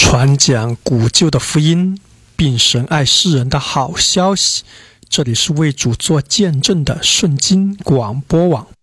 传讲古旧的福音，并神爱世人的好消息。这里是为主做见证的顺经广播网。